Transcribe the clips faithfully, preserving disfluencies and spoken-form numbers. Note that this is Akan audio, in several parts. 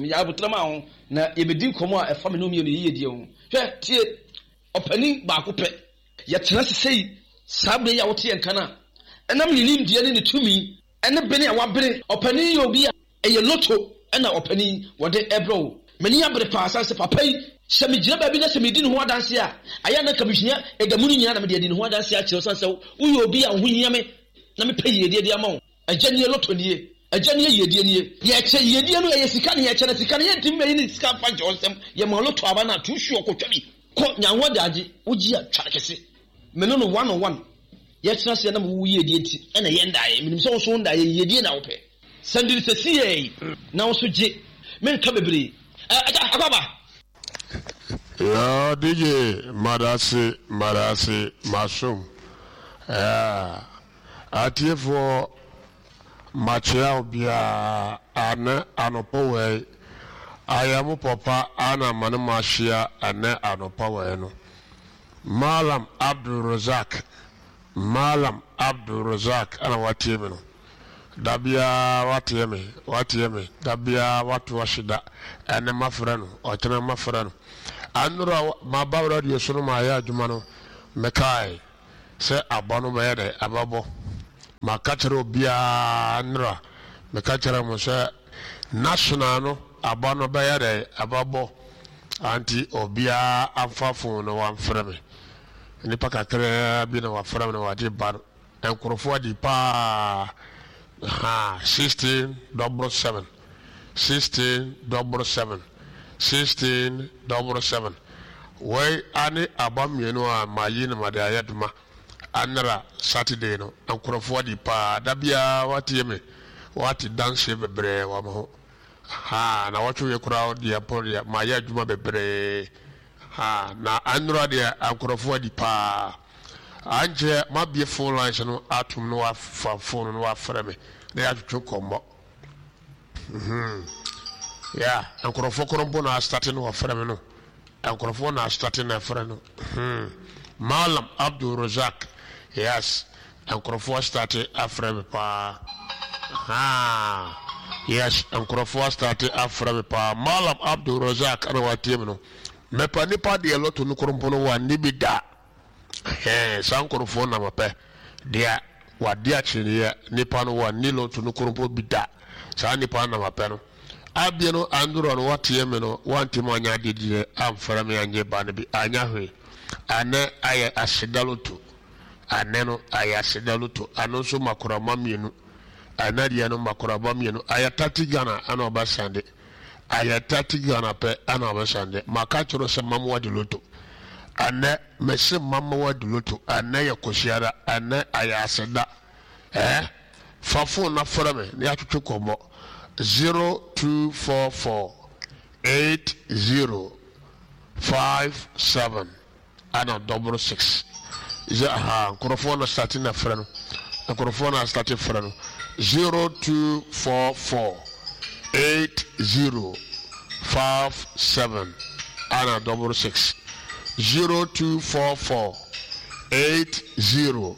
ya botrama ho na yebedi komo a efa me no mi no yeye die ho hwe tie opani ba ko pe ye tena sesei sabre ya wote enka na enam yinim die ne tumi ene bene a wabere opani ye obi a eye loto ena opani wode ebro meni abre pa asase papa yi se me gira ba bi na se me di ne ho adanse a aya na kamishia edamunu nya na me di ne ho adanse a kire sanse wo ye obi a ho hia me na me pay ye die die ama agani loto nie agani ye die nie ye che ye die no ye sika ne ye che na sika ne ye ntim me ni sika fa je onsem ye ma loto aba na tu hwe okotwani ko nyanwo daji oji a twakese me no no one on one ye tena se na mo ye die ti ena ye ndaye minim so so ndaye ye die na wo pe sandiri se sie na wo so je men ka bebre akaba ya D J Madasi Madasi Masum eh atiefo machia obia ane anopo we ayamu papa ana mane machia ane anopo we no Malam Abdul Razak Malam Abdul Razak ana watieme no dabia watieme watieme dabia watu washida ane mafrano otena mafrano anura mabawra dio sunu ma ya adwuma no mekai se abono be de ababo makachero bia anura mekachero mo se national no abono be de ababo anti obia amfafo no wamfreme ni pakakre bi na wafreme no wadi bar enkrofo di pa ha sixteen double seven sixteen double seven sixteen double seven way ani abam yenu a mayin madaya duma anra Saturday no enkrofo di pa dabia watieme wati dance bebre wa mo ha na wacho ye kura di aporia maya duma bebre ha na anra di enkrofo di pa anje mabie phone lines no atum no afa phone no afreme na ya twetwe kombo mhm yeah enkrofo korombo na starting no afreme no enkrofo na starting na afreme no mhm Malam Abdul Razak yes enkrofo starting afreme pa ha yes enkrofo starting afreme pa Malam Abdul Razak ana watiem no mepa nipa de loto no korombo no wa nibida eh sankorofo na mape dia wadi achiriya nipa no wa nilo to no korompo bida sa nipa na mape no abie no anduro no watie me no wanti mo anya dedie amfara me anye ba ne bi anya hwe ane aye asedaloto ane no aye asedaloto ano so makora mamienu anadia no makora mamienu aya thirty Ghana ana obasande aya thirty Ghana pe ana obasande makachoro se mamwa de loto ane mese mamwa de loto ane yakoshiara ane aya aseda eh fafo na forame ne atwetwe komo zero two four four eight zero five seven ana double six ja ha korofo na starting na frano na korofo na starting frano zero two four four eight zero five seven ana double six zero two four four eight zero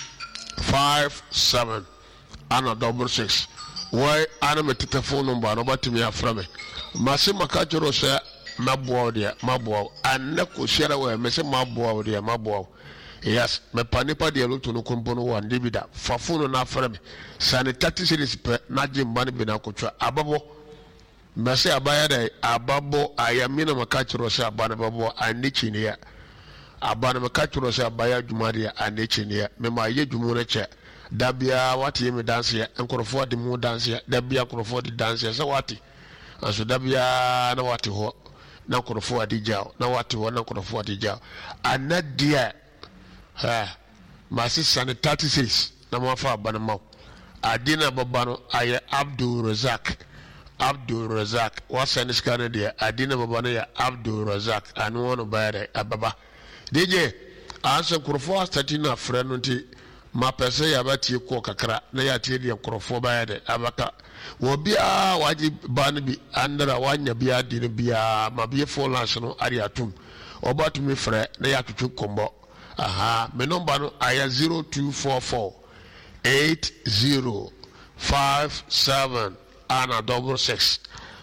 five seven ana double six why ana me telephone number no batimi afra me mase makachoro se maboa dia maboa anne ko share we me se maboa dia maboa yes me panipa dia loto no kompono wa ndebida fafunu na afra me sanitati series pe na jimba ne bi na kotwa ababo mase abaya da ababo ayamina makachoro se abana babo anichi ne ya abana makachoro se abaya jumaria anichi ne ya me ma ye jumu na che dabia wati yemi dance ya enkorofo de mu dance ya dabia korofo de dance ya so wati aso dabia na wati ho na korofo adi jao na wati ho na korofo adi jao anadia ha masi sanitati six na mafa abana ma adina babano aye Abdul Razak Abdul Razak wasani skana dia adina babano ya Abdul Razak anu wono bayare ababa D J anse korofo statina freno nti ma pese ya bati ko kakra na ya tie de korofo baya de abaka wo bia waji ban bi andra wanya bia di bia ma bia phone lines no ari atum obatu mi frɛ na ya tutu kombo aha me number no aya zero two four four eight zero five seven ana double six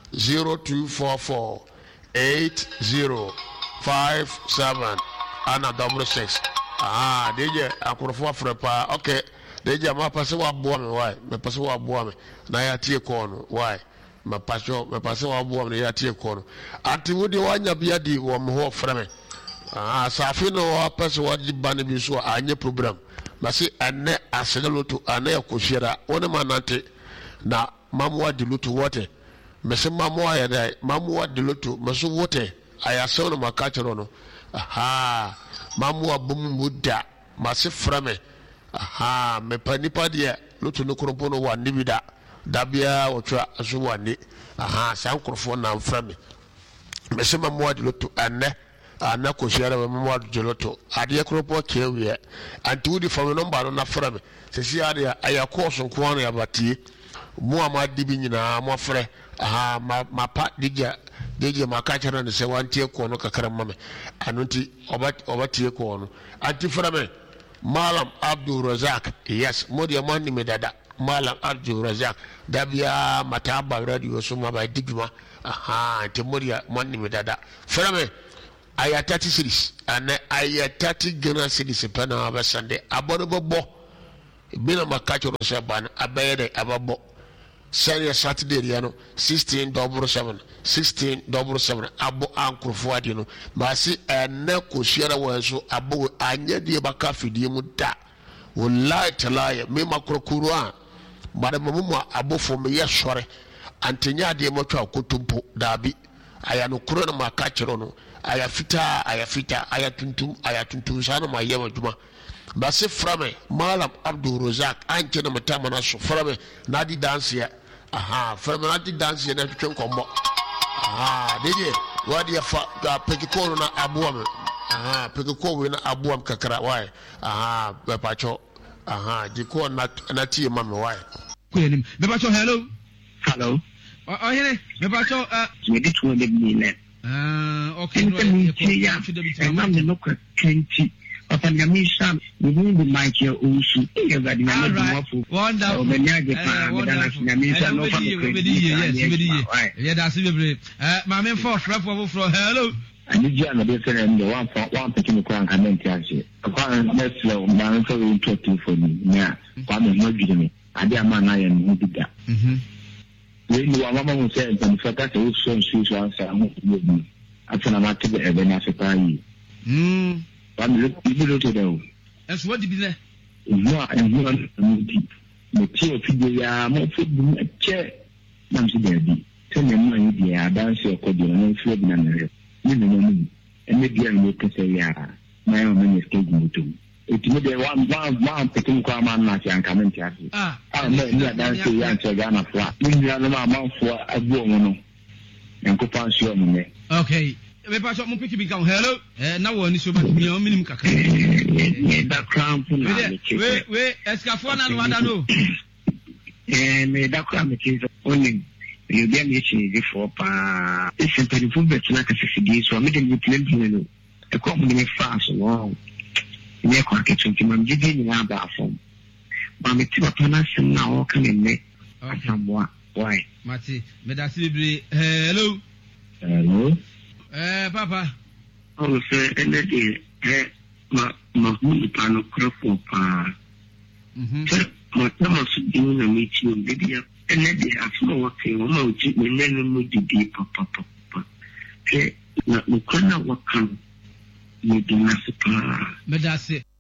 zero two four four eight zero five seven ana double six. Ah, deje akorofo afre pa. Okay. Deje ma pase wa boa me why? Me pase wa boa me. Na ya tie ko no why? Me pase me pase wa boa me ya tie ko no. Ati wodi wanya bia di wo me ho frɛ me. Ah, safi no wa pase wa di bane bi so anye program. Masi ane aseloto ane yakoshira one manante na mamwa dilutu wote. Mese mamwa ya dai mamwa dilutu masu wote ayasewo no makachero no. Aha, mamwa bumu muda masi frame. Aha, me panipa dia lutu no kropono wa nibida dabia otwa aso wani. Aha, san krofo na mframe. Mese mamwa dilutu ane ana koshira we mamwa dilutu ade kropo kewe anti wudi fam number no na frame. Se si ade aya course nko na yabatie mu amadi bi nyina mo frɛ. Aha, ma ma pa digya digya makachero ne se wantie ko no kakra mame anunti obat obatie ko no anti frame. Malam Abdul Razak, yes, Modia Mani Medada, Malam Abdul Razak, Dabia Mataba Radio Suma by Digma, aha, Timodia Mani Medada. Frame, I had thirty cities, and I had thirty Ghana cities in Panama Sunday, Abominable Bo, Bina Makacho Saban, Abede Ababo, Saturday, Saturday, you know, sixteen double seven, sixteen double seven, Abo Uncle Fuad, you know, Masi and Neko Sierra was so Abo Anya de Bakafi de Muda will lie to lie, Mima Krokuruan, Madame Muma Abo for me, yes, sorry, Antonia de Motra Kutumpo, Dabi, I am no Corona Makacherono, I have fita, I have fita, I have tuntum, I have tuntum, Sana, my Yamajuma. Basi frame Malam Abdul Razak anche na matama na so frame nadi dance ya. Aha, frame nadi dance ya na twetwe kombo. Aha, deje wadi ya fa pekiko na abuam. Aha, pekiko na abuam kakra why. Aha, bepacho. Aha, diko na na tie mame why. Kuyenim. Bepacho hello. Hello. Oh here, bepacho uh we did two hundred million. Ah, okay. No, I'm the local twenty. Papa Nyamisha, we will be Michael Usu. Wonderful. Wonderful. Yeah, that's it. Uh, my main force, rap over from hello. I did you have a one for one picking crown and then catch it. Upon next level, my uncle will talk to for me. Yeah, one is not giving me. I did a man I am who did that. When you are mama said, and for that, I so shoes once I moved with me. After I'm at the event, I suppose. Hmm. I'm looking to them. That's what did be No, and you are deep. The tear figure, more food, a chair. Nancy Derby. Tell me, my dear, dance your cordial and fled none. You know me. And maybe I look at say, my own man is taking too. It may be one, one, one, picking Kraman, not young coming to you. Ah, I know you are dancing young to Ghana flat. You are the mouth for a woman. And could pass your money. Okay. Me pa so mo pick become hello eh na wo ni so ba mi o minim kakra eh da crown fu na we we escafo na no ada no eh me da crown me ti only you get me chi before pa it's very full bet na ka sisi so me dem plan plan no e ko mo ni fast no me ko ka twenty man gidi ni na ba fom ba me ti ba na sim na o kan me asamwa why mati me da celebrate hello hello. Eh, Papa. Oh, sir, and that is, eh, my, my home panel crop of, uh, sir, my Thomas doing a meeting, baby, and that is, I feel working, I'm out to the men with the deep, papa, papa. Eh, not the corner what come, you do not supply. But that's it.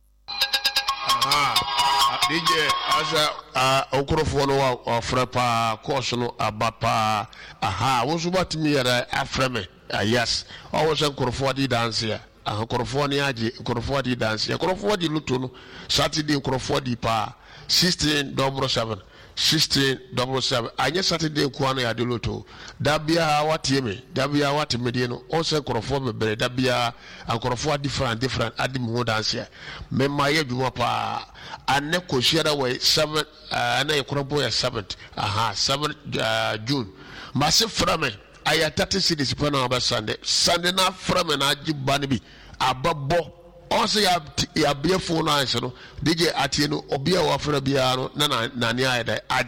Ah, D J, as a Okrofono or Frepa, Corsono, Abapa, aha, was what me at Afreme. Ah, yes, always a Corfodi dance here. A Corfoni, Corfodi dance here. Corfodi Lutuno, Saturday Corfodi pa, sixteen double seven, sixteen double seven. I just Saturday Kwana Adiluto. Dabia what yeme, Dabia what mediano, also Corfo, Dabia, and Corfo different, different, Adim dance here. Memaya Jumapa, and Neko share away seven, and a Corpo seventh, aha, seventh June. Massive Frame. I had thirty cities upon our Sunday. Sunday na from an Ajib Banibi, a babo. Also, you have beer phone answer. D J Atieno, Obia Wafra Biano, Nana, Nania, Ade.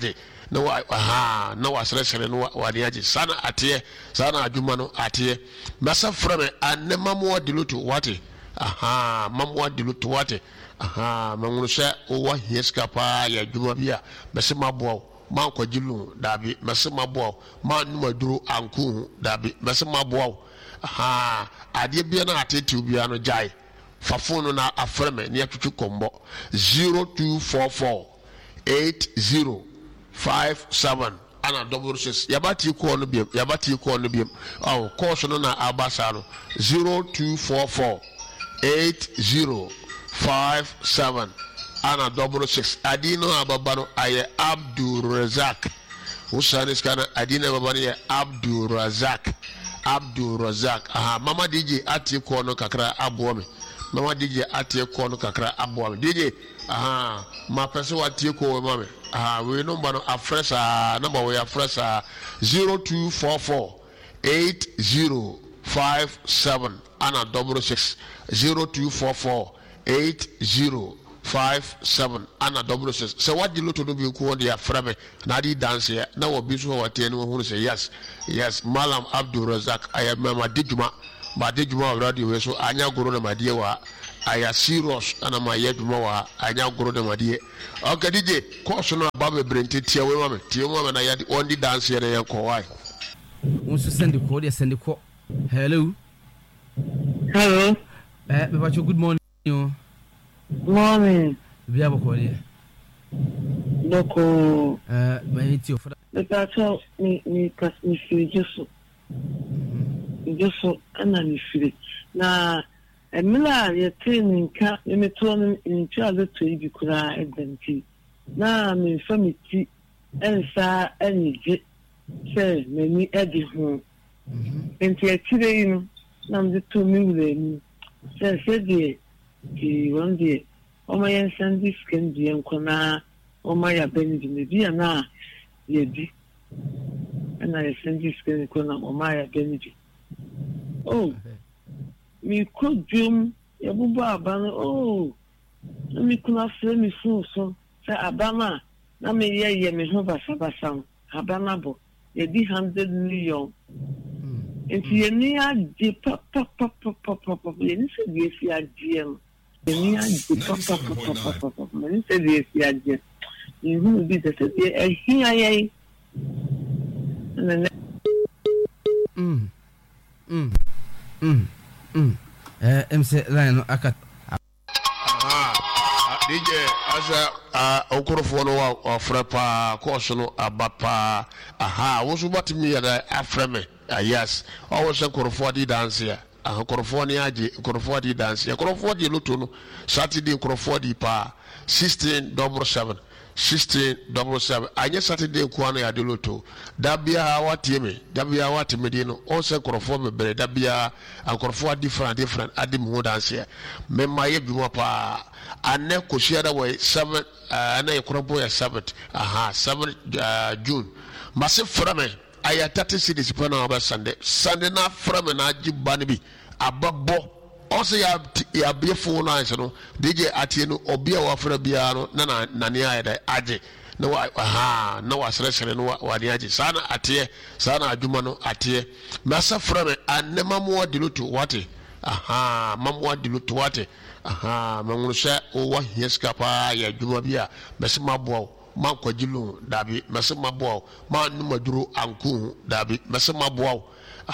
na wa aha na wa sere sere no wa de age sana ate sana adwuma no ate masa frame anema mo diluto wate aha mamwa diluto wate aha mangunu sɛ wo hieska pa ya adwuma bia bɛse maboa man kwagilu dabi bɛse maboa man numaduro anku dabi bɛse maboa aha ade bia na atete bia no jai fa phone na afreme ne atwetwe kombo zero two four four eight zero five seven ana double six yabati ko no biem yabati ko no biem aw course no na abasa no zero two four four eight zero five seven ana double six adino ababa no aye Abdul Razak usani skana adina baba no ye Abdul Razak Abdul Razak aha mama D J ati ko no kakra abo me mama D J ati ko no kakra abo me D J aha ma pese wati ko mama aha we number no afresa number we afresa zero two four four eight zero five seven ana double six zero two four four eight zero five seven ana double six so what the loto do be ko dey aframe na di dance here na wo bi so what any who say yes yes Malam Abdul Razak aya mama dijuma ma dijuma radio we so anya goro na madie wa aya serious ana ma yeduma wa anya goro na madie okay D J course no ba be brenti tie we mama tie mama na yadi on di dance here na ko why won so send the code send the call hello hello eh be ba good morning you morning bia bokole doko eh my tio for the tacho ni ni kas ni firi jesu jesu ana ni firi na emila ye training ka ye meto no ntia le to ibi kura edenti na me famiti ensa enije se meni edi ho enti atire yi no na me to mi wure ni se se die ki wonde o ma yen sandi skin die nkona o ma ya benji me bia na ye di ana ye sandi skin nkona o ma ya benji oh mi kodum ye bubu abana oh mi kuna fle mi fun so se abana na me ye ye me ho basa basa abana bo ye di one hundred million enti ye ni adi pa pa pa pa pa pa ye ni se die fi adi ye ni adi pa pa pa pa pa pa ye ni se die fi adi ye hu bi se se e hiya ye mm mm mm mm eh em se line akat aha D J asa a okorofo no wa afrepa course no abapa aha wo so batimi ya da afreme yes always say korofo di dance here ah korofo ni age korofo di dance here korofo di loto no Saturday korofo di pa sixteen double seven sixteen double seven anye Saturday ko no ya de loto dabia watie me dabia watie me di no all say korofo bebere dabia korofo different different adim ho dance here me maye bi mo pa ane koshia da way seven ane korofo ya seven aha seven June massive frame aya thirty cities per now about Sunday Sunday na from na jiba ne bi ababo also ya ya beautiful nice no D J atie no obi a wafra bia no na na ne aya da age na wa aha na wa sere sere no wa ne age sana atie sana adwuma no atie masa from anema mo diluto wate aha mamwa diluto wate aha mangunu sɛ wo hieska pa ya adwuma bia bɛse maboa man kwagilu dabi mese maboa man numaduro anku dabi mese maboa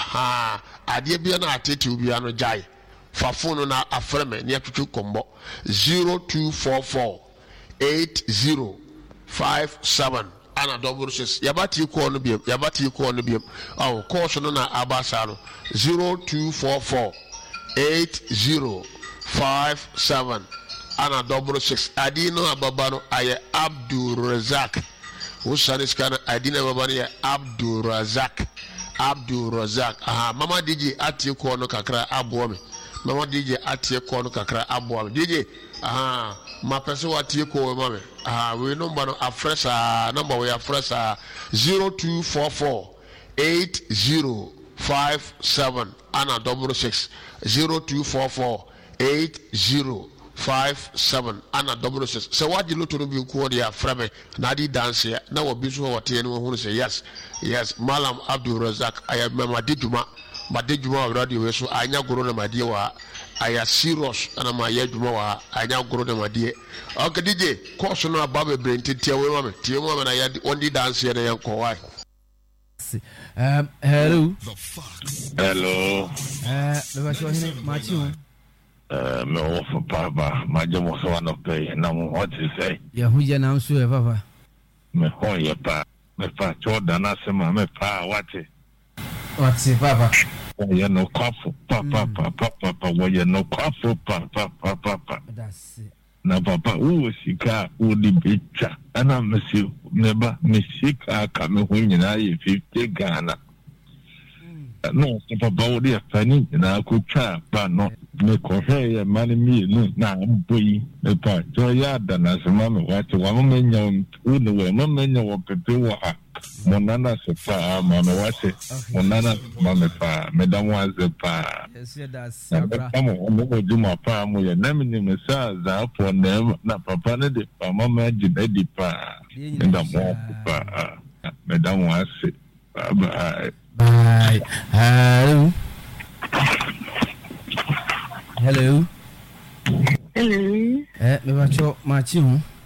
aha ade bia na atete bia no jai fa phone na afreme ne atwetwe kombo zero two four four eight zero five seven ana double six yabati ko no biem yabati ko no biem aw course no na abasa no zero two four four eight zero five seven ana double six adino ababa no aye Abdul Razak usani skana adina baba no ye Abdul Razak Abdul Razak aha mama D J ati ko no kakra abo me mama D J ati ko no kakra abo me D J aha ma pese wati ko we mama aha we number no afresa number we afresa zero two four four eight zero five seven ana double six zero two four four eight zero five seven ana double six so what you look to be called ya frame na di dance ya na obi so what you know say yes yes Malam Abdul Razak I am mama dijuma ma dijuma radio we so anya goro na madie wa aya serious ana ma ya juma wa anya goro na madie okay D J course no ababe brain titia we mama tie mama na ya on di dance ya na yanko why um hello hello eh baba show hine machi Uh, me offer papa, my jam was one of the number what you say. Yahuja now, sure, papa. Me hon your pa, me pa, Jordan, Asema, me pa, what it? What's it, papa? Oh, you know, coffee, papa, papa, papa, well, you know, coffee, papa, papa, papa. That's it. Now, papa, who was he car, who the bitch, and I'm a sick, never, me sick, I come when you know, fifty Ghana. No, papa, dear Fanny, and I could try, but no. Me kohe mani mi no na boy me pa so ya da na se mama wa te wa mama nya unu we mama nya wo pepe wa ha monana se pa mama wa te monana mama pa me da wa ze pa yes yeah that's sabra mama mo mo juma pa mo ya na mi ni me sa za po na na papa ne de pa mama ji na di pa me da mo pa me da wa se bye bye hello hello hello eh me bacho machi ho